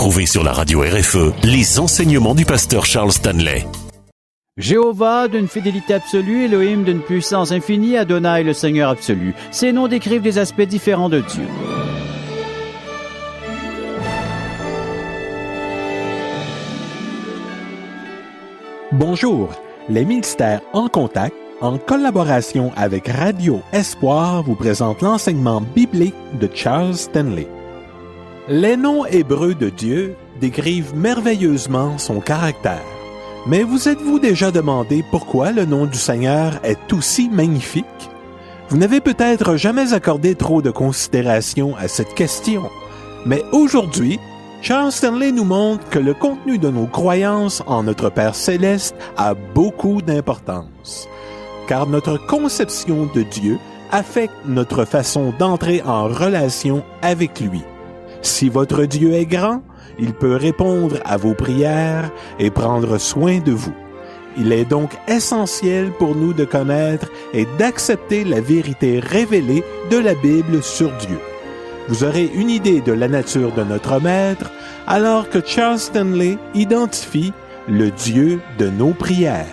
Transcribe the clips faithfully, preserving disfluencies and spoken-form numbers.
Retrouvez sur la radio R F E les enseignements du pasteur Charles Stanley. Jéhovah d'une fidélité absolue, Elohim d'une puissance infinie, Adonai le Seigneur absolu. Ces noms décrivent des aspects différents de Dieu. Bonjour, les ministères en contact, en collaboration avec Radio Espoir, vous présentent l'enseignement biblique de Charles Stanley. Les noms hébreux de Dieu décrivent merveilleusement son caractère. Mais vous êtes-vous déjà demandé pourquoi le nom du Seigneur est aussi magnifique? Vous n'avez peut-être jamais accordé trop de considération à cette question, mais aujourd'hui, Charles Stanley nous montre que le contenu de nos croyances en notre Père Céleste a beaucoup d'importance, car notre conception de Dieu affecte notre façon d'entrer en relation avec lui. Si votre Dieu est grand, il peut répondre à vos prières et prendre soin de vous. Il est donc essentiel pour nous de connaître et d'accepter la vérité révélée de la Bible sur Dieu. Vous aurez une idée de la nature de notre Maître, alors que Charles Stanley identifie le Dieu de nos prières.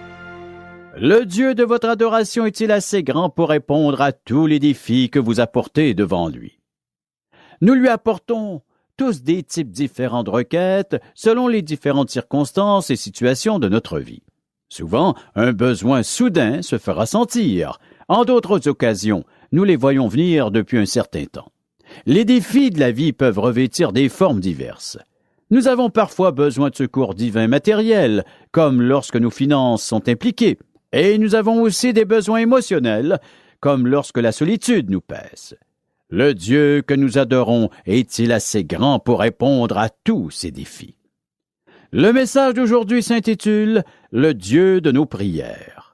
Le Dieu de votre adoration est-il assez grand pour répondre à tous les défis que vous apportez devant lui? Nous lui apportons tous des types différents de requêtes selon les différentes circonstances et situations de notre vie. Souvent, un besoin soudain se fera sentir. En d'autres occasions, nous les voyons venir depuis un certain temps. Les défis de la vie peuvent revêtir des formes diverses. Nous avons parfois besoin de secours divins matériels, comme lorsque nos finances sont impliquées, et nous avons aussi des besoins émotionnels, comme lorsque la solitude nous pèse. Le Dieu que nous adorons est-il assez grand pour répondre à tous ces défis? Le message d'aujourd'hui s'intitule « Le Dieu de nos prières ».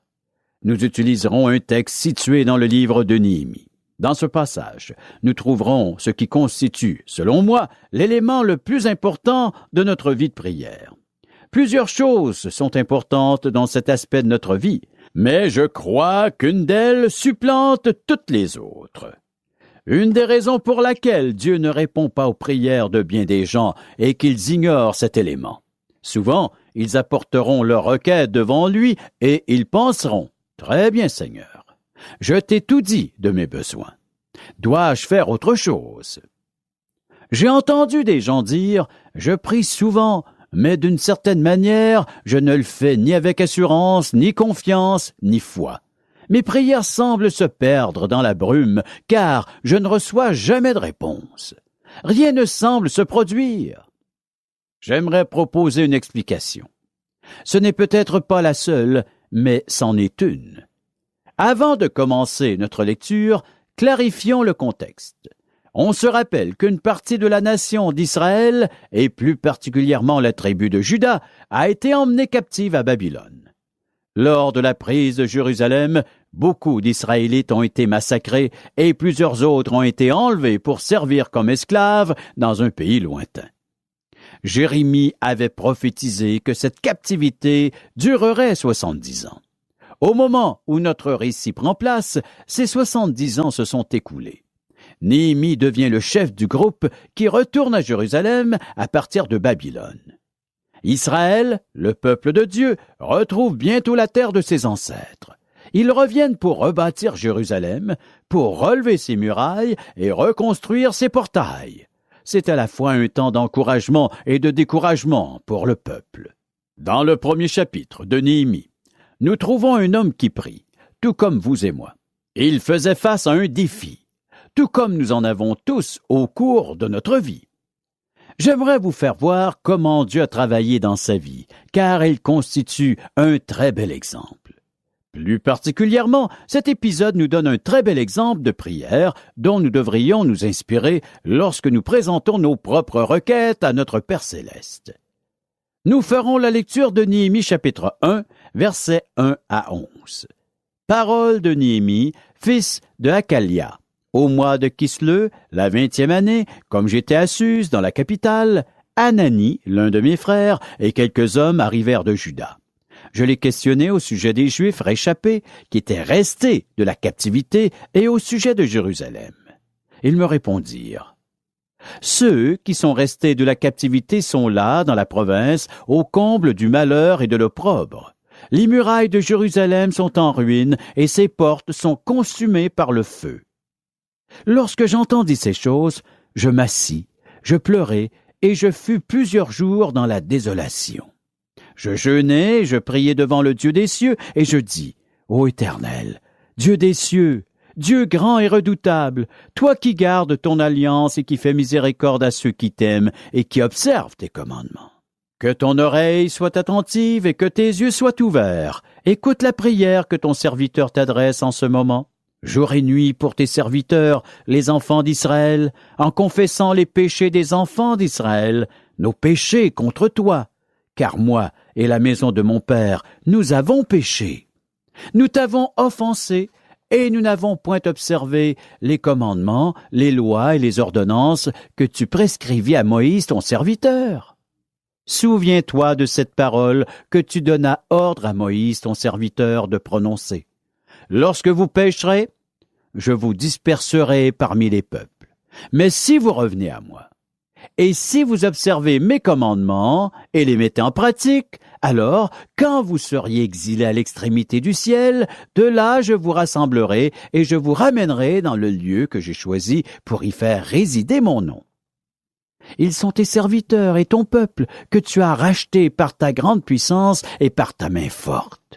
Nous utiliserons un texte situé dans le livre de Néhémie. Dans ce passage, nous trouverons ce qui constitue, selon moi, l'élément le plus important de notre vie de prière. Plusieurs choses sont importantes dans cet aspect de notre vie, mais je crois qu'une d'elles supplante toutes les autres. Une des raisons pour laquelle Dieu ne répond pas aux prières de bien des gens est qu'ils ignorent cet élément. Souvent, ils apporteront leurs requêtes devant lui et ils penseront « Très bien, Seigneur, je t'ai tout dit de mes besoins. Dois-je faire autre chose? » J'ai entendu des gens dire « Je prie souvent, mais d'une certaine manière, je ne le fais ni avec assurance, ni confiance, ni foi. Mes prières semblent se perdre dans la brume, car je ne reçois jamais de réponse. Rien ne semble se produire. » J'aimerais proposer une explication. Ce n'est peut-être pas la seule, mais c'en est une. Avant de commencer notre lecture, clarifions le contexte. On se rappelle qu'une partie de la nation d'Israël, et plus particulièrement la tribu de Juda, a été emmenée captive à Babylone. Lors de la prise de Jérusalem, beaucoup d'Israélites ont été massacrés et plusieurs autres ont été enlevés pour servir comme esclaves dans un pays lointain. Jérémie avait prophétisé que cette captivité durerait soixante-dix ans. Au moment où notre récit prend place, ces soixante-dix ans se sont écoulés. Néhémie devient le chef du groupe qui retourne à Jérusalem à partir de Babylone. Israël, le peuple de Dieu, retrouve bientôt la terre de ses ancêtres. Ils reviennent pour rebâtir Jérusalem, pour relever ses murailles et reconstruire ses portails. C'est à la fois un temps d'encouragement et de découragement pour le peuple. Dans le premier chapitre de Néhémie, nous trouvons un homme qui prie, tout comme vous et moi. Il faisait face à un défi, tout comme nous en avons tous au cours de notre vie. J'aimerais vous faire voir comment Dieu a travaillé dans sa vie, car il constitue un très bel exemple. Plus particulièrement, cet épisode nous donne un très bel exemple de prière dont nous devrions nous inspirer lorsque nous présentons nos propres requêtes à notre Père Céleste. Nous ferons la lecture de Néhémie chapitre un, versets un à onze. Parole de Néhémie, fils de Hakalia. Au mois de Kisleu, la vingtième année, comme j'étais à Suse, dans la capitale, Anani, l'un de mes frères, et quelques hommes arrivèrent de Juda. Je les questionnai au sujet des Juifs réchappés qui étaient restés de la captivité et au sujet de Jérusalem. Ils me répondirent: Ceux qui sont restés de la captivité sont là, dans la province, au comble du malheur et de l'opprobre. Les murailles de Jérusalem sont en ruine et ses portes sont consumées par le feu. Lorsque j'entendis ces choses, je m'assis, je pleurai et je fus plusieurs jours dans la désolation. Je jeûnai, je priai devant le Dieu des cieux et je dis, Ô Éternel, Dieu des cieux, Dieu grand et redoutable, toi qui gardes ton alliance et qui fais miséricorde à ceux qui t'aiment et qui observent tes commandements. Que ton oreille soit attentive et que tes yeux soient ouverts. Écoute la prière que ton serviteur t'adresse en ce moment. Jour et nuit pour tes serviteurs, les enfants d'Israël, en confessant les péchés des enfants d'Israël, nos péchés contre toi. Car moi et la maison de mon Père, nous avons péché. Nous t'avons offensé, et nous n'avons point observé les commandements, les lois et les ordonnances que tu prescrivis à Moïse ton serviteur. Souviens-toi de cette parole que tu donnas ordre à Moïse ton serviteur de prononcer. Lorsque vous pécherez, je vous disperserai parmi les peuples. Mais si vous revenez à moi, et si vous observez mes commandements et les mettez en pratique, alors, quand vous seriez exilés à l'extrémité du ciel, de là je vous rassemblerai et je vous ramènerai dans le lieu que j'ai choisi pour y faire résider mon nom. Ils sont tes serviteurs et ton peuple que tu as racheté par ta grande puissance et par ta main forte.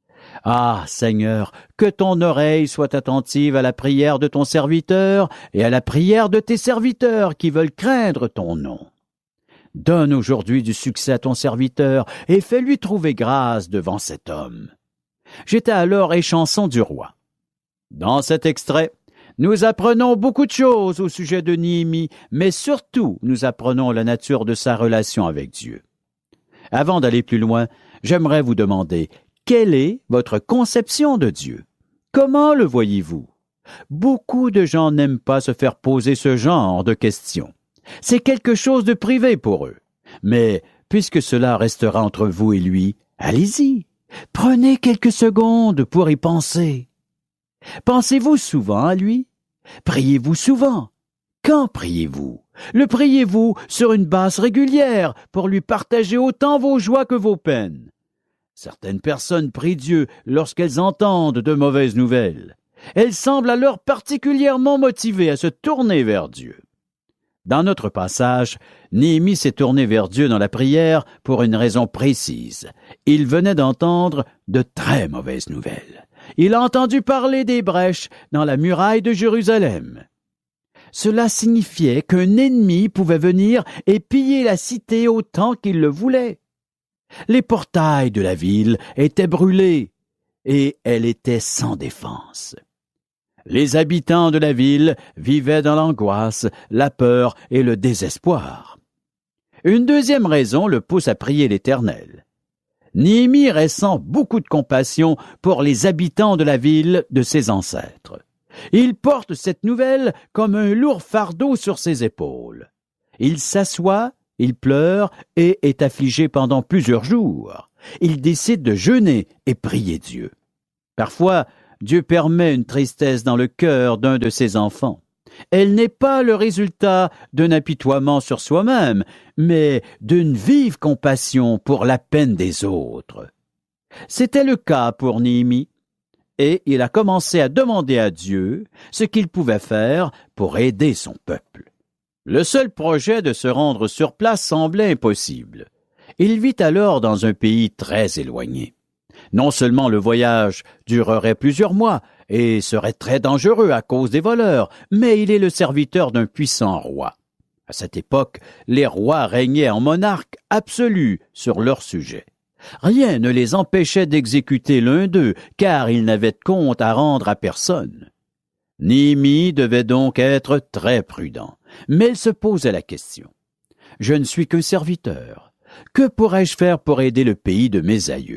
Ah, Seigneur, que ton oreille soit attentive à la prière de ton serviteur et à la prière de tes serviteurs qui veulent craindre ton nom. Donne aujourd'hui du succès à ton serviteur et fais-lui trouver grâce devant cet homme. J'étais alors échanson du roi. Dans cet extrait, nous apprenons beaucoup de choses au sujet de Néhémie, mais surtout nous apprenons la nature de sa relation avec Dieu. Avant d'aller plus loin, j'aimerais vous demander, quelle est votre conception de Dieu? Comment le voyez-vous? Beaucoup de gens n'aiment pas se faire poser ce genre de questions. C'est quelque chose de privé pour eux. Mais puisque cela restera entre vous et lui, allez-y. Prenez quelques secondes pour y penser. Pensez-vous souvent à lui? Priez-vous souvent? Quand priez-vous? Le priez-vous sur une base régulière pour lui partager autant vos joies que vos peines? Certaines personnes prient Dieu lorsqu'elles entendent de mauvaises nouvelles. Elles semblent alors particulièrement motivées à se tourner vers Dieu. Dans notre passage, Néhémie s'est tourné vers Dieu dans la prière pour une raison précise. Il venait d'entendre de très mauvaises nouvelles. Il a entendu parler des brèches dans la muraille de Jérusalem. Cela signifiait qu'un ennemi pouvait venir et piller la cité autant qu'il le voulait. Les portails de la ville étaient brûlés et elle était sans défense. Les habitants de la ville vivaient dans l'angoisse, la peur et le désespoir. Une deuxième raison le pousse à prier l'Éternel. Néhémie ressent beaucoup de compassion pour les habitants de la ville de ses ancêtres. Il porte cette nouvelle comme un lourd fardeau sur ses épaules. Il s'assoit, il pleure et est affligé pendant plusieurs jours. Il décide de jeûner et prier Dieu. Parfois, Dieu permet une tristesse dans le cœur d'un de ses enfants. Elle n'est pas le résultat d'un apitoiement sur soi-même, mais d'une vive compassion pour la peine des autres. C'était le cas pour Néhémie, et il a commencé à demander à Dieu ce qu'il pouvait faire pour aider son peuple. Le seul projet de se rendre sur place semblait impossible. Il vit alors dans un pays très éloigné. Non seulement le voyage durerait plusieurs mois et serait très dangereux à cause des voleurs, mais il est le serviteur d'un puissant roi. À cette époque, les rois régnaient en monarque absolu sur leur sujet. Rien ne les empêchait d'exécuter l'un d'eux, car ils n'avaient de compte à rendre à personne. Néhémie devait donc être très prudent, mais il se posait la question. « Je ne suis qu'un serviteur. Que pourrais-je faire pour aider le pays de mes aïeux? »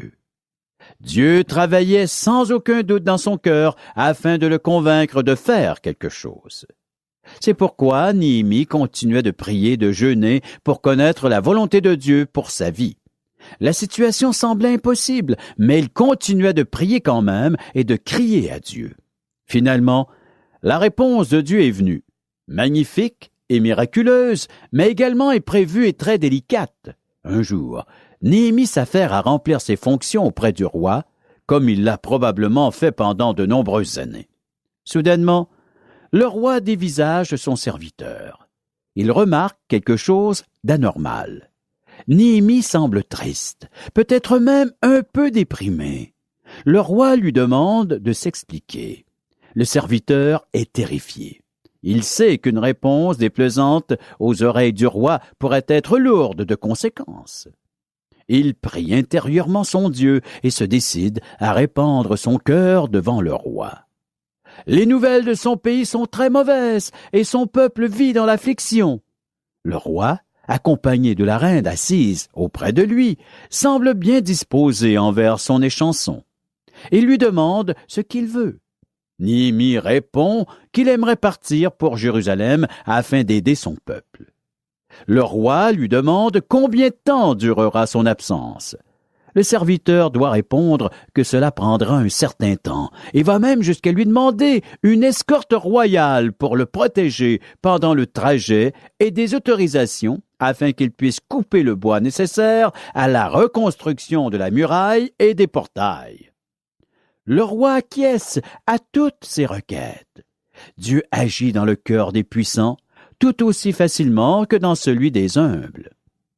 Dieu travaillait sans aucun doute dans son cœur afin de le convaincre de faire quelque chose. C'est pourquoi Néhémie continuait de prier, de jeûner pour connaître la volonté de Dieu pour sa vie. La situation semblait impossible, mais il continuait de prier quand même et de crier à Dieu. Finalement, la réponse de Dieu est venue, magnifique et miraculeuse, mais également imprévue et très délicate. Un jour, Néhémie s'affaire à remplir ses fonctions auprès du roi, comme il l'a probablement fait pendant de nombreuses années. Soudainement, le roi dévisage son serviteur. Il remarque quelque chose d'anormal. Néhémie semble triste, peut-être même un peu déprimé. Le roi lui demande de s'expliquer. Le serviteur est terrifié. Il sait qu'une réponse déplaisante aux oreilles du roi pourrait être lourde de conséquences. Il prie intérieurement son Dieu et se décide à répandre son cœur devant le roi. Les nouvelles de son pays sont très mauvaises et son peuple vit dans l'affliction. Le roi, accompagné de la reine assise auprès de lui, semble bien disposé envers son échanson. Il lui demande ce qu'il veut. Néhémie répond qu'il aimerait partir pour Jérusalem afin d'aider son peuple. Le roi lui demande combien de temps durera son absence. Le serviteur doit répondre que cela prendra un certain temps et va même jusqu'à lui demander une escorte royale pour le protéger pendant le trajet et des autorisations afin qu'il puisse couper le bois nécessaire à la reconstruction de la muraille et des portails. Le roi acquiesce à toutes ces requêtes. Dieu agit dans le cœur des puissants tout aussi facilement que dans celui des humbles.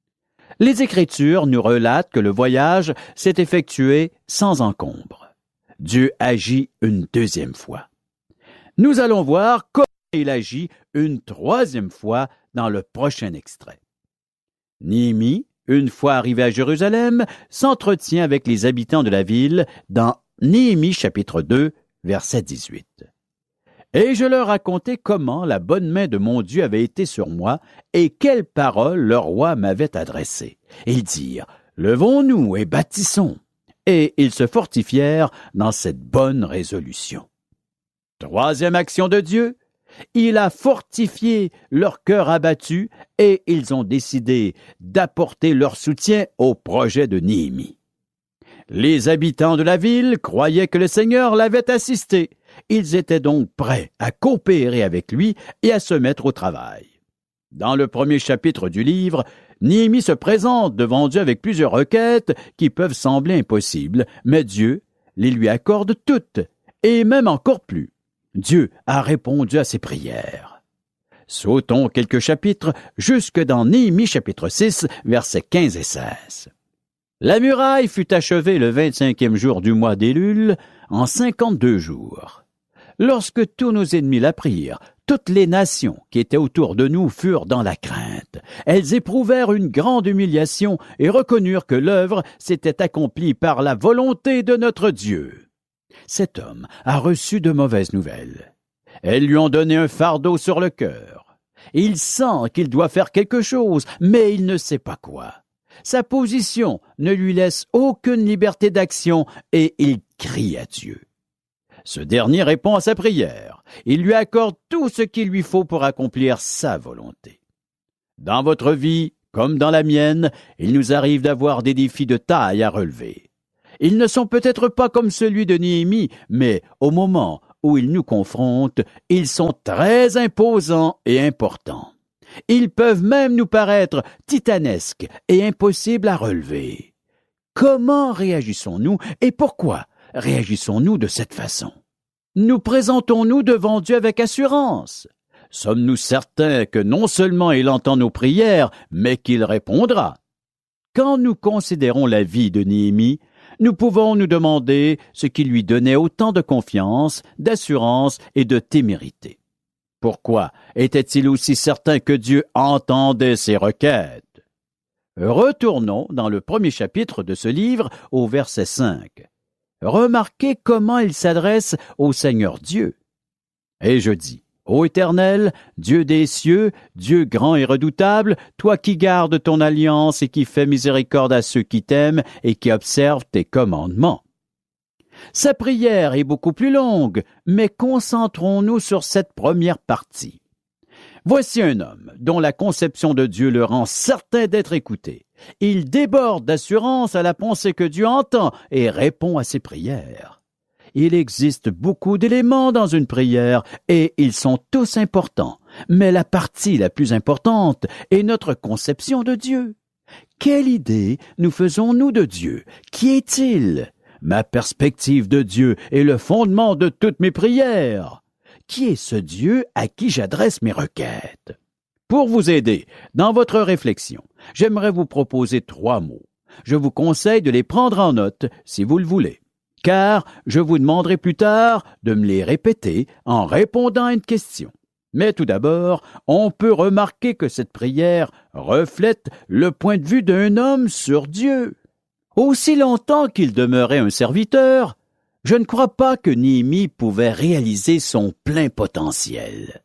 Les Écritures nous relatent que le voyage s'est effectué sans encombre. Dieu agit une deuxième fois. Nous allons voir comment il agit une troisième fois dans le prochain extrait. Néhémie, une fois arrivé à Jérusalem, s'entretient avec les habitants de la ville dans Néhémie chapitre deux, verset dix-huit. Et je leur racontai comment la bonne main de mon Dieu avait été sur moi et quelles paroles le roi m'avait adressées. Ils dirent, « Levons-nous et bâtissons. » Et ils se fortifièrent dans cette bonne résolution. Troisième action de Dieu, il a fortifié leur cœur abattu et ils ont décidé d'apporter leur soutien au projet de Néhémie. Les habitants de la ville croyaient que le Seigneur l'avait assisté. Ils étaient donc prêts à coopérer avec lui et à se mettre au travail. Dans le premier chapitre du livre, Néhémie se présente devant Dieu avec plusieurs requêtes qui peuvent sembler impossibles, mais Dieu les lui accorde toutes, et même encore plus. Dieu a répondu à ses prières. Sautons quelques chapitres jusque dans Néhémie chapitre six, versets quinze et seize. La muraille fut achevée le vingt-cinquième jour du mois d'Élul, en cinquante-deux jours. Lorsque tous nos ennemis la prirent, toutes les nations qui étaient autour de nous furent dans la crainte. Elles éprouvèrent une grande humiliation et reconnurent que l'œuvre s'était accomplie par la volonté de notre Dieu. Cet homme a reçu de mauvaises nouvelles. Elles lui ont donné un fardeau sur le cœur. Il sent qu'il doit faire quelque chose, mais il ne sait pas quoi. Sa position ne lui laisse aucune liberté d'action et il crie à Dieu. Ce dernier répond à sa prière. Il lui accorde tout ce qu'il lui faut pour accomplir sa volonté. Dans votre vie, comme dans la mienne, il nous arrive d'avoir des défis de taille à relever. Ils ne sont peut-être pas comme celui de Néhémie, mais au moment où ils nous confrontent, ils sont très imposants et importants. Ils peuvent même nous paraître titanesques et impossibles à relever. Comment réagissons-nous et pourquoi réagissons-nous de cette façon? Nous présentons-nous devant Dieu avec assurance? Sommes-nous certains que non seulement il entend nos prières, mais qu'il répondra? Quand nous considérons la vie de Néhémie, nous pouvons nous demander ce qui lui donnait autant de confiance, d'assurance et de témérité. Pourquoi était-il aussi certain que Dieu entendait ses requêtes? Retournons dans le premier chapitre de ce livre au verset cinq. Remarquez comment il s'adresse au Seigneur Dieu. Et je dis, Ô Éternel, Dieu des cieux, Dieu grand et redoutable, toi qui gardes ton alliance et qui fais miséricorde à ceux qui t'aiment et qui observent tes commandements. Sa prière est beaucoup plus longue, mais concentrons-nous sur cette première partie. Voici un homme dont la conception de Dieu le rend certain d'être écouté. Il déborde d'assurance à la pensée que Dieu entend et répond à ses prières. Il existe beaucoup d'éléments dans une prière et ils sont tous importants, Mais la partie la plus importante est notre conception de Dieu. Quelle idée nous faisons-nous de Dieu? Qui est-il? Ma perspective de Dieu est le fondement de toutes mes prières. Qui est ce Dieu à qui j'adresse mes requêtes? Pour vous aider dans votre réflexion, j'aimerais vous proposer trois mots. Je vous conseille de les prendre en note si vous le voulez, car je vous demanderai plus tard de me les répéter en répondant à une question. Mais tout d'abord, on peut remarquer que cette prière reflète le point de vue d'un homme sur Dieu. Aussi longtemps qu'il demeurait un serviteur, je ne crois pas que Néhémie pouvait réaliser son plein potentiel.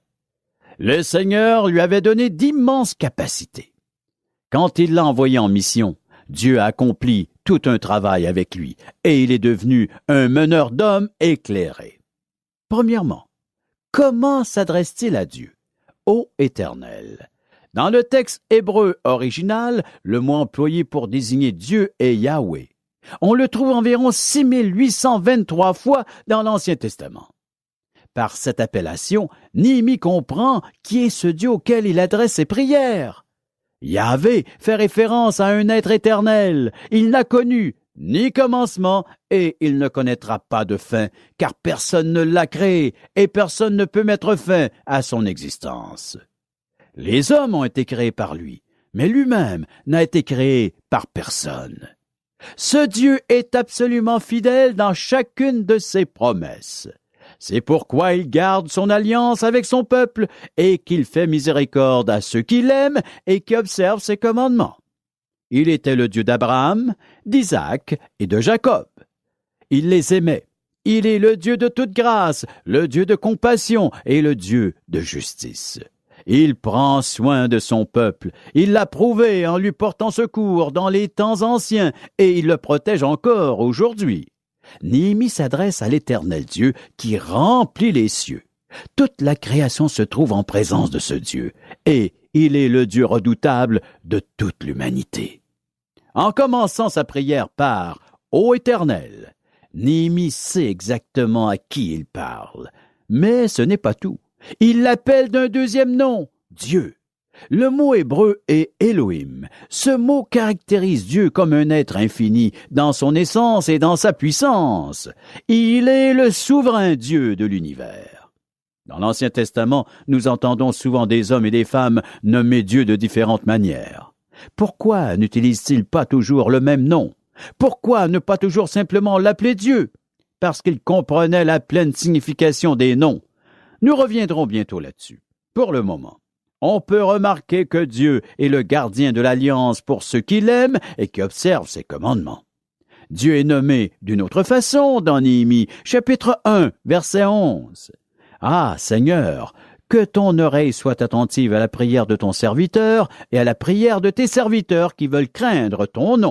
Le Seigneur lui avait donné d'immenses capacités. Quand il l'a envoyé en mission, Dieu a accompli tout un travail avec lui et il est devenu un meneur d'hommes éclairé. Premièrement, comment s'adresse-t-il à Dieu? Ô Éternel. Dans le texte hébreu original, le mot employé pour désigner Dieu est Yahweh. On le trouve environ six mille huit cent vingt-trois fois dans l'Ancien Testament. Par cette appellation, Néhémie comprend qui est ce Dieu auquel il adresse ses prières. Yahvé fait référence à un être éternel. Il n'a connu ni commencement et il ne connaîtra pas de fin, car personne ne l'a créé et personne ne peut mettre fin à son existence. Les hommes ont été créés par lui, mais lui-même n'a été créé par personne. Ce Dieu est absolument fidèle dans chacune de ses promesses. C'est pourquoi il garde son alliance avec son peuple et qu'il fait miséricorde à ceux qui l'aiment et qui observent ses commandements. Il était le Dieu d'Abraham, d'Isaac et de Jacob. Il les aimait. Il est le Dieu de toute grâce, le Dieu de compassion et le Dieu de justice. Il prend soin de son peuple. Il l'a prouvé en lui portant secours dans les temps anciens et il le protège encore aujourd'hui. Néhémie s'adresse à l'Éternel Dieu qui remplit les cieux. Toute la création se trouve en présence de ce Dieu, et il est le Dieu redoutable de toute l'humanité. En commençant sa prière par « Ô Éternel », Néhémie sait exactement à qui il parle. Mais ce n'est pas tout. Il l'appelle d'un deuxième nom, Dieu. Le mot hébreu est Elohim. Ce mot caractérise Dieu comme un être infini dans son essence et dans sa puissance. Il est le souverain Dieu de l'univers. Dans l'Ancien Testament, nous entendons souvent des hommes et des femmes nommer Dieu de différentes manières. Pourquoi n'utilise-t-il pas toujours le même nom? Pourquoi ne pas toujours simplement l'appeler Dieu? Parce qu'il comprenait la pleine signification des noms. Nous reviendrons bientôt là-dessus. Pour le moment, on peut remarquer que Dieu est le gardien de l'alliance pour ceux qui l'aiment et qui observent ses commandements. Dieu est nommé d'une autre façon dans Néhémie, chapitre un, verset onze. « Ah, Seigneur, que ton oreille soit attentive à la prière de ton serviteur et à la prière de tes serviteurs qui veulent craindre ton nom. »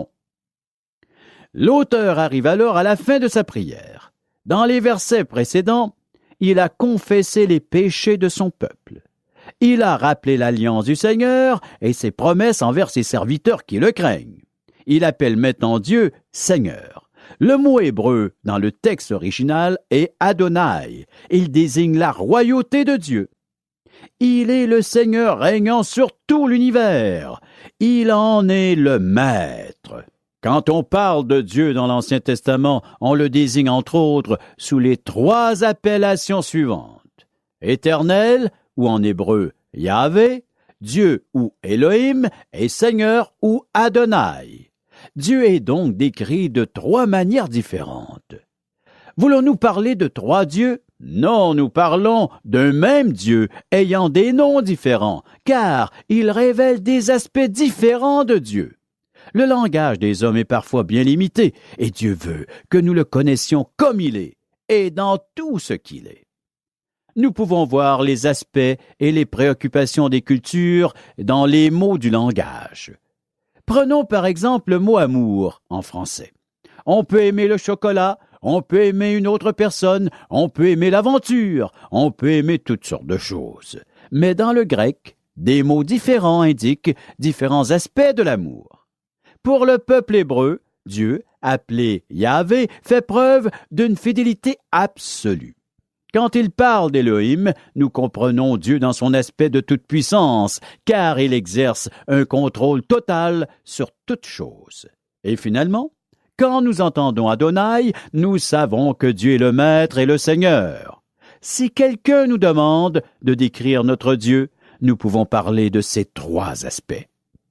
L'auteur arrive alors à la fin de sa prière. Dans les versets précédents, il a confessé les péchés de son peuple. Il a rappelé l'alliance du Seigneur et ses promesses envers ses serviteurs qui le craignent. Il appelle maintenant Dieu Seigneur. Le mot hébreu dans le texte original est Adonai. Il désigne la royauté de Dieu. Il est le Seigneur régnant sur tout l'univers. Il en est le maître. Quand on parle de Dieu dans l'Ancien Testament, on le désigne entre autres sous les trois appellations suivantes. Éternel, ou en hébreu Yahvé, Dieu ou Elohim, et Seigneur ou Adonai. Dieu est donc décrit de trois manières différentes. Voulons-nous parler de trois dieux? Non, nous parlons d'un même Dieu ayant des noms différents, car il révèle des aspects différents de Dieu. Le langage des hommes est parfois bien limité, et Dieu veut que nous le connaissions comme il est, et dans tout ce qu'il est. Nous pouvons voir les aspects et les préoccupations des cultures dans les mots du langage. Prenons par exemple le mot amour en français. On peut aimer le chocolat, on peut aimer une autre personne, on peut aimer l'aventure, on peut aimer toutes sortes de choses. Mais dans le grec, des mots différents indiquent différents aspects de l'amour. Pour le peuple hébreu, Dieu, appelé Yahvé, fait preuve d'une fidélité absolue. Quand il parle d'Élohim, nous comprenons Dieu dans son aspect de toute puissance, car il exerce un contrôle total sur toute chose. Et finalement, quand nous entendons Adonai, nous savons que Dieu est le Maître et le Seigneur. Si quelqu'un nous demande de décrire notre Dieu, nous pouvons parler de ces trois aspects.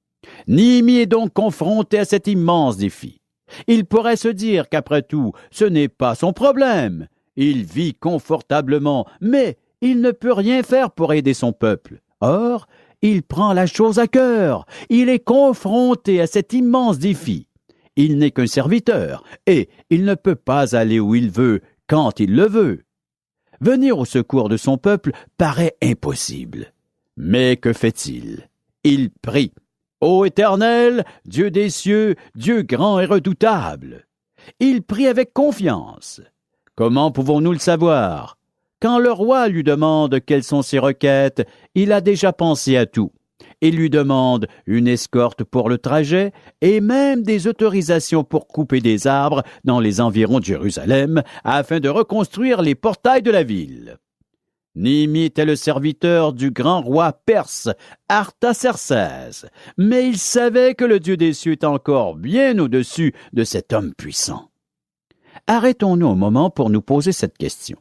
Néhémie est donc confronté à cet immense défi. Il pourrait se dire qu'après tout, ce n'est pas son problème. Il vit confortablement, mais il ne peut rien faire pour aider son peuple. Or, il prend la chose à cœur. Il est confronté à cet immense défi. Il n'est qu'un serviteur, et il ne peut pas aller où il veut, quand il le veut. Venir au secours de son peuple paraît impossible. Mais que fait-il? Il prie. Ô Éternel, Dieu des cieux, Dieu grand et redoutable. Il prie avec confiance. Comment pouvons-nous le savoir? Quand le roi lui demande quelles sont ses requêtes, il a déjà pensé à tout. Il lui demande une escorte pour le trajet et même des autorisations pour couper des arbres dans les environs de Jérusalem afin de reconstruire les portails de la ville. Néhémie était le serviteur du grand roi perse, Artaxerxès, mais il savait que le Dieu des cieux est encore bien au-dessus de cet homme puissant. Arrêtons-nous un moment pour nous poser cette question.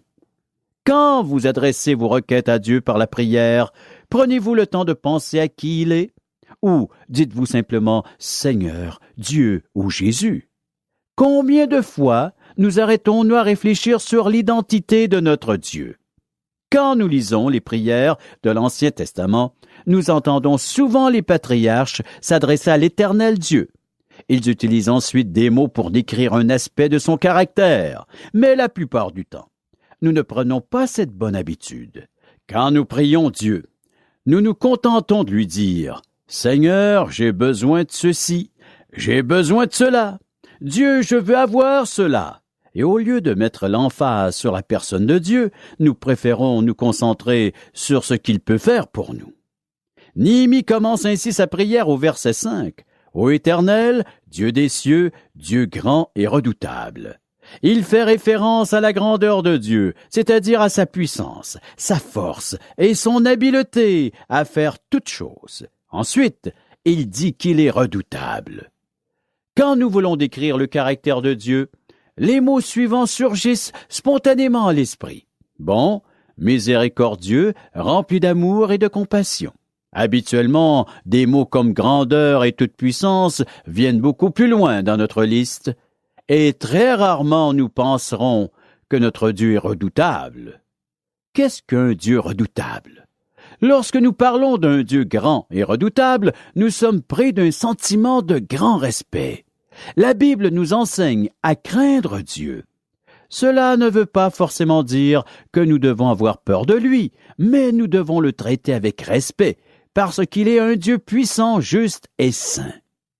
Quand vous adressez vos requêtes à Dieu par la prière, prenez-vous le temps de penser à qui il est? Ou dites-vous simplement « Seigneur, Dieu ou Jésus ». Combien de fois nous arrêtons-nous à réfléchir sur l'identité de notre Dieu? Quand nous lisons les prières de l'Ancien Testament, nous entendons souvent les patriarches s'adresser à l'Éternel Dieu. Ils utilisent ensuite des mots pour décrire un aspect de son caractère, mais la plupart du temps, nous ne prenons pas cette bonne habitude. Quand nous prions Dieu, nous nous contentons de lui dire « Seigneur, j'ai besoin de ceci, j'ai besoin de cela. Dieu, je veux avoir cela. » Et au lieu de mettre l'emphase sur la personne de Dieu, nous préférons nous concentrer sur ce qu'il peut faire pour nous. Néhémie commence ainsi sa prière au verset cinq. « Ô Éternel, Dieu des cieux, Dieu grand et redoutable. » Il fait référence à la grandeur de Dieu, c'est-à-dire à sa puissance, sa force et son habileté à faire toutes choses. Ensuite, il dit qu'il est redoutable. Quand nous voulons décrire le caractère de Dieu, les mots suivants surgissent spontanément à l'esprit. Bon, miséricordieux, rempli d'amour et de compassion. Habituellement, des mots comme grandeur et toute puissance viennent beaucoup plus loin dans notre liste. Et très rarement nous penserons que notre Dieu est redoutable. Qu'est-ce qu'un Dieu redoutable? Lorsque nous parlons d'un Dieu grand et redoutable, nous sommes pris d'un sentiment de grand respect. La Bible nous enseigne à craindre Dieu. Cela ne veut pas forcément dire que nous devons avoir peur de lui, mais nous devons le traiter avec respect, parce qu'il est un Dieu puissant, juste et saint.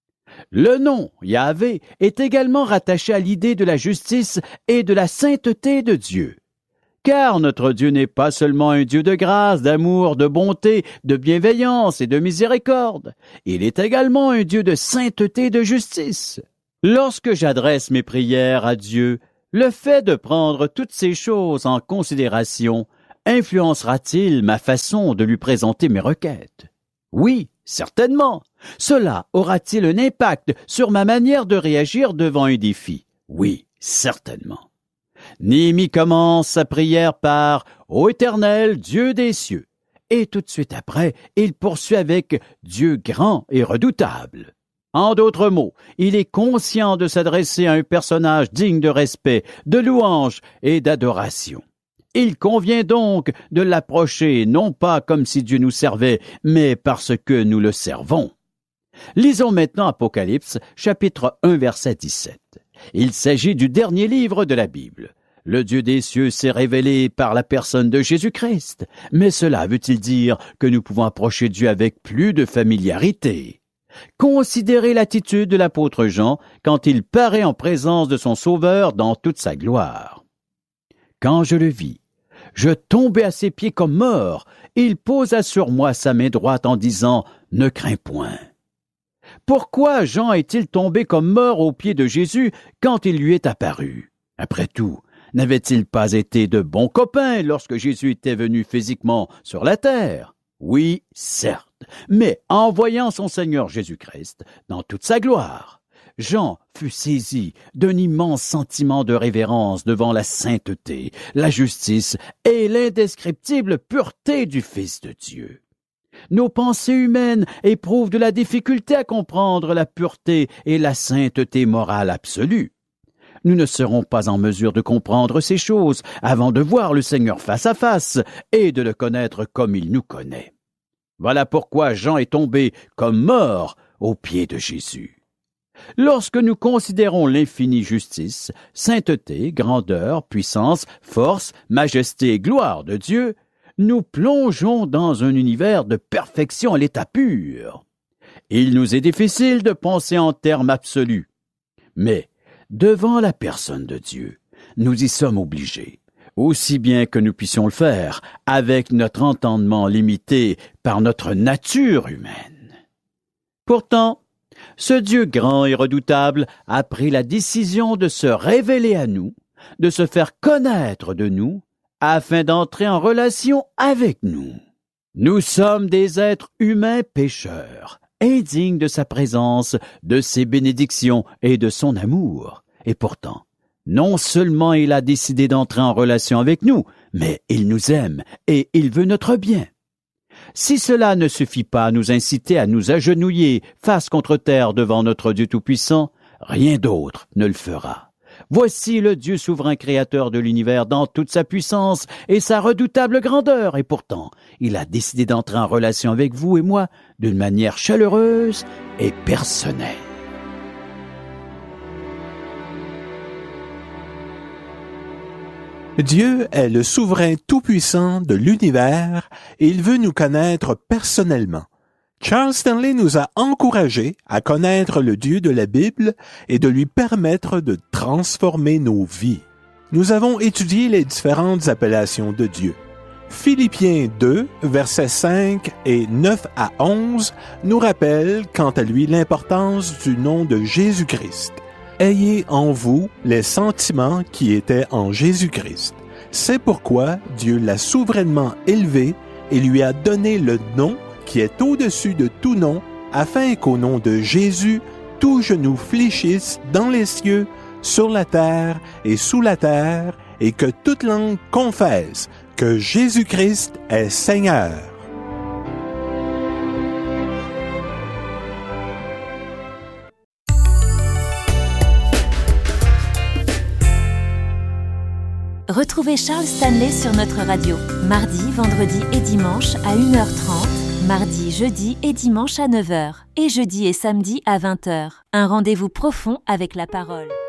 Le nom Yahvé est également rattaché à l'idée de la justice et de la sainteté de Dieu. Car notre Dieu n'est pas seulement un Dieu de grâce, d'amour, de bonté, de bienveillance et de miséricorde. Il est également un Dieu de sainteté et de justice. Lorsque j'adresse mes prières à Dieu, le fait de prendre toutes ces choses en considération influencera-t-il ma façon de lui présenter mes requêtes? Oui, certainement. Cela aura-t-il un impact sur ma manière de réagir devant un défi? Oui, certainement. Néhémie commence sa prière par « Ô Éternel, Dieu des cieux » et tout de suite après, il poursuit avec « Dieu grand et redoutable ». En d'autres mots, il est conscient de s'adresser à un personnage digne de respect, de louange et d'adoration. Il convient donc de l'approcher non pas comme si Dieu nous servait, mais parce que nous le servons. Lisons maintenant Apocalypse, chapitre un, verset dix-sept. Il s'agit du dernier livre de la Bible. Le Dieu des cieux s'est révélé par la personne de Jésus-Christ. Mais cela veut-il dire que nous pouvons approcher Dieu avec plus de familiarité? Considérez l'attitude de l'apôtre Jean quand il paraît en présence de son Sauveur dans toute sa gloire. Quand je le vis, je tombai à ses pieds comme mort. Il posa sur moi sa main droite en disant « Ne crains point ». Pourquoi Jean est-il tombé comme mort aux pieds de Jésus quand il lui est apparu? Après tout, N'avaient-ils pas été de bons copains lorsque Jésus était venu physiquement sur la terre? Oui, certes, mais en voyant son Seigneur Jésus-Christ dans toute sa gloire, Jean fut saisi d'un immense sentiment de révérence devant la sainteté, la justice et l'indescriptible pureté du Fils de Dieu. Nos pensées humaines éprouvent de la difficulté à comprendre la pureté et la sainteté morale absolue. Nous ne serons pas en mesure de comprendre ces choses avant de voir le Seigneur face à face et de le connaître comme il nous connaît. Voilà pourquoi Jean est tombé comme mort aux pieds de Jésus. Lorsque nous considérons l'infinie justice, sainteté, grandeur, puissance, force, majesté et gloire de Dieu, nous plongeons dans un univers de perfection à l'état pur. Il nous est difficile de penser en termes absolus, mais devant la personne de Dieu, nous y sommes obligés, aussi bien que nous puissions le faire avec notre entendement limité par notre nature humaine. Pourtant, ce Dieu grand et redoutable a pris la décision de se révéler à nous, de se faire connaître de nous, afin d'entrer en relation avec nous. Nous sommes des êtres humains pécheurs, indignes de sa présence, de ses bénédictions et de son amour. Et pourtant, non seulement il a décidé d'entrer en relation avec nous, mais il nous aime et il veut notre bien. Si cela ne suffit pas à nous inciter à nous agenouiller face contre terre devant notre Dieu Tout-Puissant, rien d'autre ne le fera. Voici le Dieu souverain créateur de l'univers dans toute sa puissance et sa redoutable grandeur, et pourtant, il a décidé d'entrer en relation avec vous et moi d'une manière chaleureuse et personnelle. Dieu est le souverain tout-puissant de l'univers et il veut nous connaître personnellement. Charles Stanley nous a encouragés à connaître le Dieu de la Bible et de lui permettre de transformer nos vies. Nous avons étudié les différentes appellations de Dieu. Philippiens deux, versets cinq et neuf à onze nous rappellent quant à lui l'importance du nom de Jésus-Christ. Ayez en vous les sentiments qui étaient en Jésus-Christ. C'est pourquoi Dieu l'a souverainement élevé et lui a donné le nom qui est au-dessus de tout nom, afin qu'au nom de Jésus, tout genou fléchisse dans les cieux, sur la terre et sous la terre, et que toute langue confesse que Jésus-Christ est Seigneur. Retrouvez Charles Stanley sur notre radio, mardi, vendredi et dimanche à une heure trente, mardi, jeudi et dimanche à neuf heures, et jeudi et samedi à vingt heures. Un rendez-vous profond avec la parole.